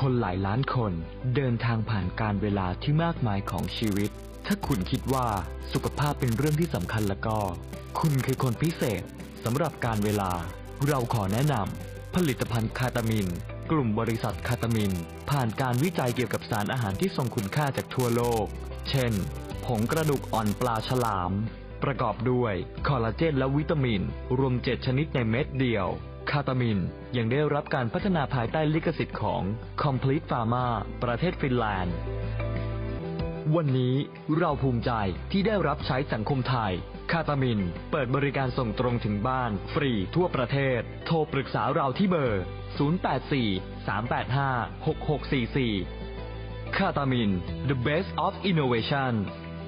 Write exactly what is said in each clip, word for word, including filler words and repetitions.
คนหลายล้านคนเดินทางผ่านการเวลาที่มากมายของชีวิตถ้าคุณคิดว่าสุขภาพเป็นเรื่องที่สำคัญแล้วก็คุณคือคนพิเศษสำหรับการเวลาเราขอแนะนำผลิตภัณฑ์คาตามินกลุ่มบริษัทคาตามินผ่านการวิจัยเกี่ยวกับสารอาหารที่ทรงคุณค่าจากทั่วโลกเช่นผงกระดูกอ่อนปลาฉลามประกอบด้วยคอลลาเจนและวิตามินรวมเจ็ดชนิดในเม็ดเดียวคาตามินยังได้รับการพัฒนาภายใต้ลิขสิทธิ์ของ Complete Pharma ประเทศฟินแลนด์วันนี้เราภูมิใจที่ได้รับใช้สังคมไทยคาตามินเปิดบริการส่งตรงถึงบ้านฟรีทั่วประเทศโทรปรึกษาเราที่เบอร์ศูนย์ แปด สี่ สาม แปด ห้า หก หก สี่ สี่คาตามิน The Best of Innovation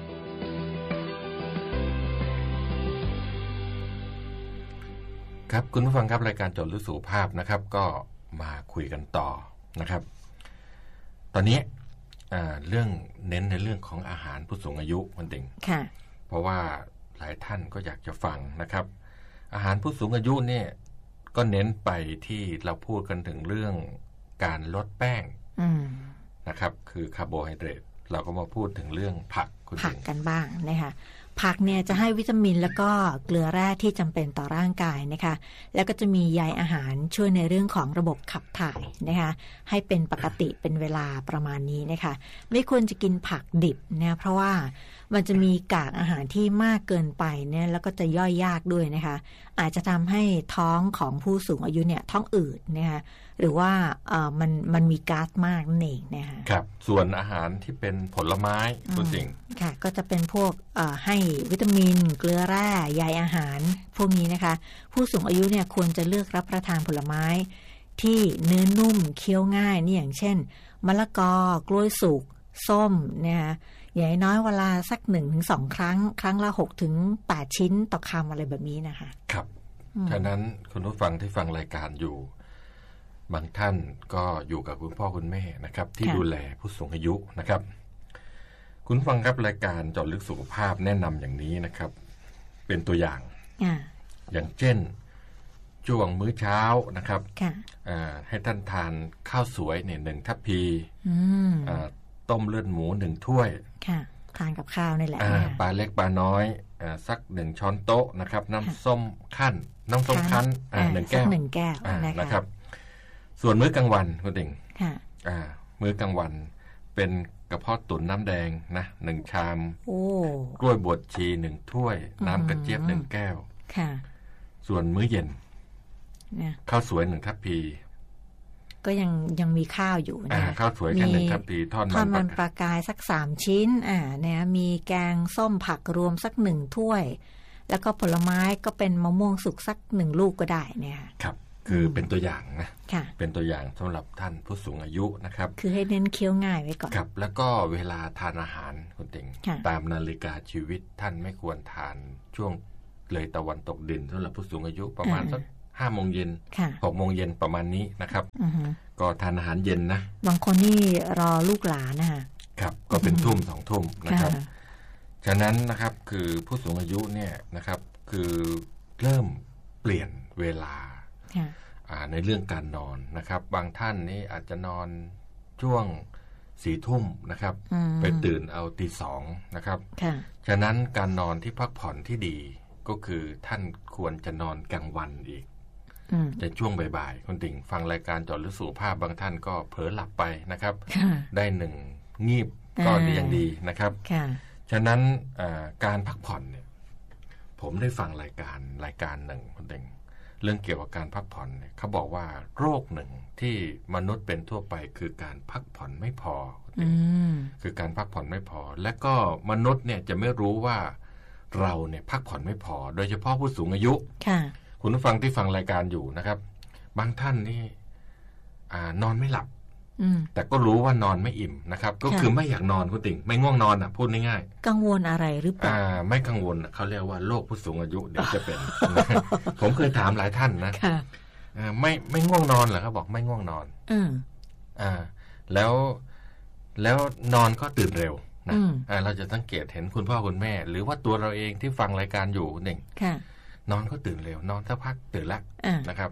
ครับคุณผู้ฟังครับรายการเจาะลึกสุขภาพนะครับก็มาคุยกันต่อนะครับตอนนี้เรื่องเน้นในเรื่องของอาหารผู้สูงอายุมันติงค่ะเพราะว่าหลายท่านก็อยากจะฟังนะครับอาหารผู้สูงอายุเนี่ยก็เน้นไปที่เราพูดกันถึงเรื่องการลดแป้งนะครับคือคาร์โบไฮเดรตเราก็มาพูดถึงเรื่องผักคุณผักกันบ้างนะคะผักเนี่ยจะให้วิตามินแล้วก็เกลือแร่ที่จำเป็นต่อร่างกายนะคะแล้วก็จะมีใยอาหารช่วยในเรื่องของระบบขับถ่ายนะคะให้เป็นปกติเป็นเวลาประมาณนี้นะคะไม่ควรจะกินผักดิบนะเพราะว่ามันจะมีกากอาหารที่มากเกินไปเนี่ยแล้วก็จะย่อยยากด้วยนะคะอาจจะทำให้ท้องของผู้สูงอายุเนี่ยท้องอืดนะคะหรือว่าเอ่อมันมันมีก๊าซมากนั่นเองนะคะครับส่วนอาหารที่เป็นผลไม้คุณสิงค่ะก็จะเป็นพวกเอ่อให้วิตามินเกลือแร่ใยอาหารพวกนี้นะคะผู้สูงอายุเนี่ยควรจะเลือกรับประทานผลไม้ที่เนื้อนุ่มเคี้ยวง่ายนี่อย่างเช่นมะละกอกล้วยสุกส้มนะคะอย่างน้อยเวลาสักหนึ่งถึงสองครั้งครั้งละหกถึงแปดชิ้นต่อคำอะไรแบบนี้นะคะครับฉะนั้นคุณผู้ฟังที่ฟังรายการอยู่บางท่านก็อยู่กับคุณพ่อคุณแม่นะครับที่ดูแลผู้สูงอายุนะครับคุณฟังครับรายการเจาะลึกสุขภาพแนะนำอย่างนี้นะครับเป็นตัวอย่าง อย่างเช่นช่วงมื้อเช้านะครับให้ท่านทานข้าวสวยเนี่ยหนึ่งทัพพีต้มเลือดหมูหนึ่งถ้วยทานกับข้าวนี่แหละปลาเล็กปลาน้อยสักหนึ่งช้อนโต๊ะนะครับน้ำส้มขั้นน้ำส้มคั้นหนึ่งแก้วหนึ่งแก้วนะครับส่วนมื้อกลางวันคุณติ่งมื้อกลางวันเป็นกระเพาะตุ๋นน้ำแดงนะหนึ่งชามกล้วยบวชชีหนึ่งถ้วยน้ำกระเจี๊ยบหนึ่งแก้วส่วนมื้อเย็นข้าวสวยหนึ่งทัพพีก็ยังยังมีข้าวอยู่นะข้าวสวยแค่หนึ่งทัพพีทอดมันปลากายสักสามชิ้นอ่าเนี่ยมีแกงส้มผักรวมสักหนึ่งถ้วยแล้วก็ผลไม้ก็เป็นมะม่วงสุกสักหนึ่งลูกก็ได้เนี่ยครับคือเป็นตัวอย่างนะเป็นตัวอย่างสำหรับท่านผู้สูงอายุนะครับคือให้เน้นเคี้ยวง่ายไว้ก่อนครับแล้วก็เวลาทานอาหารคุณติ่งตามนาฬิกาชีวิตท่านไม่ควรทานช่วงเลยตะวันตกดินสำหรับผู้สูงอายุประมาณสักห้าโมงเย็นหกโมงเย็นประมาณนี้นะครับก็ทานอาหารเย็นนะบางคนนี่รอลูกหลานนะคะครับก็เป็นทุ่มสองทุ่มนะครับฉะนั้นนะครับคือผู้สูงอายุเนี่ยนะครับคือเริ่มเปลี่ยนเวลาในเรื่องการนอนนะครับบางท่านนี่อาจจะนอนช่วงสี่ทุ่มนะครับไปตื่นเอาตีสองนะครับฉะนั้นการนอนที่พักผ่อนที่ดีก็คือท่านควรจะนอนกลางวันอีกแต่ช่วงบ่ายๆคุณติ่งฟังรายการเจาะลึกสุขภาพบางท่านก็เผลอหลับไปนะครับได้หนึ่งงีบก็ยังดีนะครับฉะนั้นการพักผ่อนเนี่ยผมได้ฟังรายการรายการหนึ่งคุณติ่งเรื่องเกี่ยวกับการพักผ่อนเนี่ยเขาบอกว่าโรคหนึ่งที่มนุษย์เป็นทั่วไปคือการพักผ่อนไม่พอคือการพักผ่อนไม่พอและก็มนุษย์เนี่ยจะไม่รู้ว่าเราเนี่ยพักผ่อนไม่พอโดยเฉพาะผู้สูงอายุคุณผู้ฟังที่ฟังรายการอยู่นะครับบางท่านนี่อ่านอนไม่หลับแต่ก็รู้ว่านอนไม่อิ่มนะครับก็คือไม่อยากนอนคุณติ่งไม่ง่วงนอนอ่ะพูดง่ายๆกังวลอะไรหรือเปล่าอ่าไม่กังวลเขาเรียกว่าโรคผู้สูงอายุเดี๋ยวจะเป็น ผมเคยถามหลายท่านนะอ่าไม่ไม่ง่วงนอนเหรอเขาบอกไม่ง่วงนอนอ่าแล้วแล้วนอนก็ตื่นเร็วนะอ่าเราจะสังเกตเห็นคุณพ่อคุณแม่หรือว่าตัวเราเองที่ฟังรายการอยู่หนึ่งนอนก็ตื่นเร็วนอนสักพักตื่นแล้วนะครับ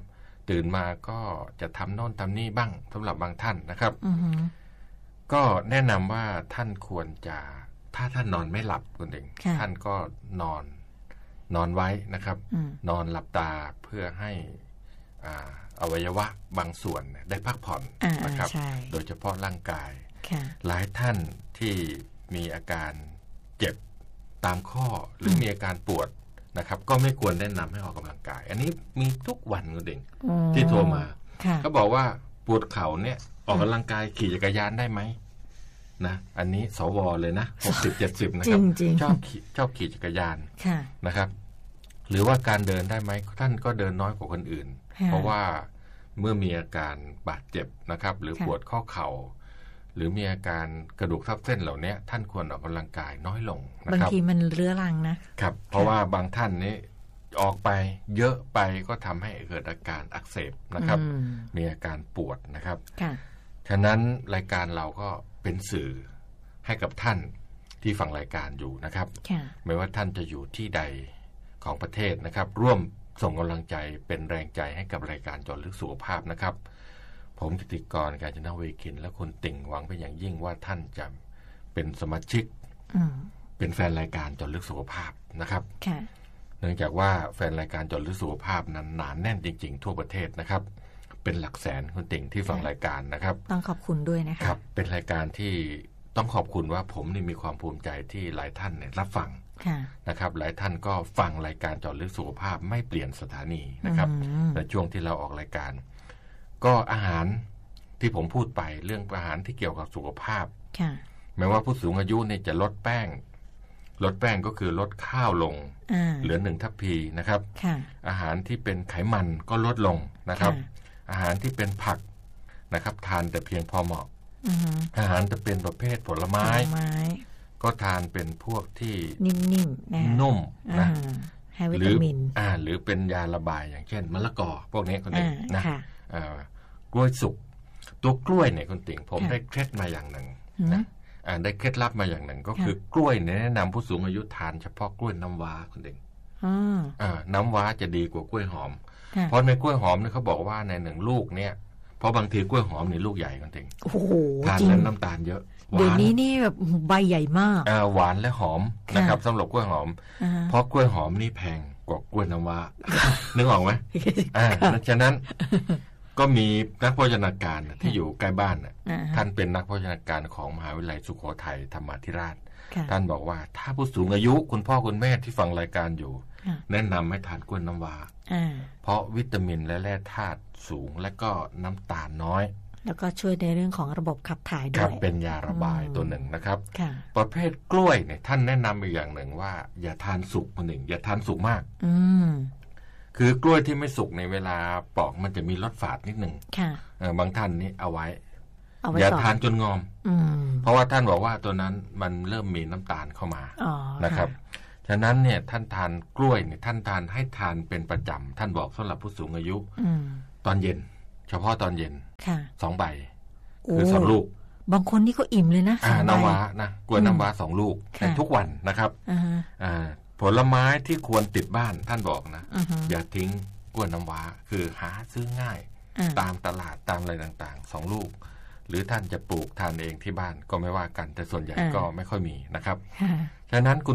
ตื่นมาก็จะทำโน่นทำนี่บ้างสำหรับบางท่านนะครับ uh-huh. ก็แนะนำว่าท่านควรจะถ้าท่านนอนไม่หลับคนเองท่านก็นอนนอนไว้นะครับ uh-huh. นอนหลับตาเพื่อให้อ่าอวัยวะบางส่วนได้พักผ่อน uh-huh. นะครับโดยเฉพาะร่างกาย uh-huh. หลายท่านที่มีอาการเจ็บตามข้อหรือ uh-huh. มีอาการปวดนะครับก็ไม่ควรแนะนำให้ออกกำลังกายอันนี้มีทุกวันคนเองที่โทรมาเขาบอกว่าปวดเข่าเนี่ยออกกำลังกายขี่จักรยานได้ไหมนะอันนี้สวเลยนะหกสิบ เจ็ดสิบนะครับชอบขี่ชอบขี่จักรยานนะครับหรือว่าการเดินได้ไหมท่านก็เดินน้อยกว่าคนอื่นเพราะว่าเมื่อมีอาการบาดเจ็บนะครับหรือปวดข้อเข่าหรือมีอาการกระดูกทับเส้นเหล่านี้ท่านควรออกกำลังกายน้อยลงนะครับบางทีมันเรื้อรังนะครับเพราะว่าบางท่านนี้ออกไปเยอะไปก็ทำให้เกิดอาการอักเสบนะครับมีอาการปวดนะครับฉะนั้นรายการเราก็เป็นสื่อให้กับท่านที่ฟังรายการอยู่นะครับไม่ว่าท่านจะอยู่ที่ใดของประเทศนะครับร่วมส่งกำลังใจเป็นแรงใจให้กับรายการเจาะลึกสุขภาพนะครับผมกิติกรกาญจนเวคินและคุณติ่งหวังเป็นอย่างยิ่งว่าท่านจะเป็นสมาชิกเป็นแฟนรายการเจาะลึกสุขภาพนะครับเนื่องจากว่าแฟนรายการเจาะลึกสุขภาพนั้นหนาแน่นจริงๆทั่วประเทศนะครับเป็นหลักแสนคุณติ่งที่ฟังรายการนะครับต้องขอบคุณด้วยนะคะครับเป็นรายการที่ต้องขอบคุณว่าผมนี่มีความภูมิใจที่หลายท่านเนี่ยรับฟังนะครับหลายท่านก็ฟังรายการเจาะลึกสุขภาพไม่เปลี่ยนสถานีนะครับในช่วงที่เราออกรายการก็อาหารที่ผมพูดไปเรื่องอาหารที่เกี่ยวกับสุขภาพแม้ว่าผู้สูงอายุเนี่ยจะลดแป้งลดแป้งก็คือลดข้าวลงเหลือหนึ่งทัพพีนะครับอาหารที่เป็นไขมันก็ลดลงนะครับอาหารที่เป็นผักนะครับทานแต่เพียงพอเหมาะอาหารจะเป็นประเภทผลไม้ก็ทานเป็นพวกที่นิ่มๆนะนุ่มนะให้วิตามินอ่าหรือเป็นยาระบายอย่างเช่นมะละกอพวกนี้คนเองนะกล้วยสุกตัวกล้วยเนี่ยคุณติ๋งผมได้เคล็ดมาอย่างหนึ่งนะอ่าได้เคล็ดลับมาอย่างหนึ่งก็คือกล้วยแนะนำผู้สูงอายุทานเฉพาะกล้วยน้ำว้าคุณติ๋งอ่าน้ำว้าจะดีกว่ากล้วยหอมเพราะในกล้วยหอมเนี่ยเขาบอกว่าในหนึ่งลูกเนี่ยเพราะบางทีกล้วยหอมนี่ลูกใหญ่คุณติ๋งทานแล้วน้ำตาลเยอะเดี๋ยวนี้นี่แบบใบใหญ่มากอ่าหวานและหอมนะครับสำหรับกล้วยหอมเพราะกล้วยหอมนี่แพงกว่ากล้วยน้ำว้านึกออกไหมอ่าฉะนั้นก็มีนักโภชนาการที่อยู่ใกล้บ้านท่านเป็นนักโภชนาการของมหาวิทยาลัยสุโขทัยธรรมาธิราชท่านบอกว่าถ้าผู้สูงอายุคุณพ่อคุณแม่ที่ฟังรายการอยู่แนะนำให้ทานกล้วยน้ำว้าเพราะวิตามินและแร่ธาตุสูงและก็น้ำตาลน้อยแล้วก็ช่วยในเรื่องของระบบขับถ่ายด้วยเป็นยาระบายตัวหนึ่งนะครับประเภทกล้วยเนี่ยท่านแนะนำอีกอย่างหนึ่งว่าอย่าทานสุกคนหนึ่งอย่าทานสุกมากคือกล้วยที่ไม่สุกในเวลาปอกมันจะมีรสฝาดนิดหนึ่งบางท่านนี่เอาไว้อย่าทานจนงอมเพราะว่าท่านบอกว่าตัวนั้นมันเริ่มมีน้ำตาลเข้ามานะครับฉะนั้นเนี่ยท่านทานกล้วยเนี่ยท่านทานให้ทานเป็นประจำท่านบอกสำหรับผู้สูงอายุตอนเย็นเฉพาะตอนเย็นสองใบคือสองลูกบางคนนี่ก็อิ่มเลยนะน้ำว้านะกล้วยน้ำว้าสองลูกแต่ทุกวันนะครับผลไม้ที่ควรติดบ้านท่านบอกนะอย่าทิ้งกล้วยน้ำว้าคือหาซื้อง่ายตามตลาดตามอะไรต่างๆสองลูกหรือท่านจะปลูกทานเองที่บ้านก็ไม่ว่ากันแต่ส่วนใหญ่ก็ไม่ค่อยมีนะครับฉะนั้น